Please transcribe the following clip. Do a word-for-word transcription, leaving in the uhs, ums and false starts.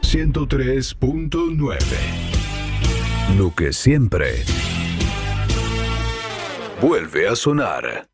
ciento tres punto nueve. Lo que siempre vuelve a sonar.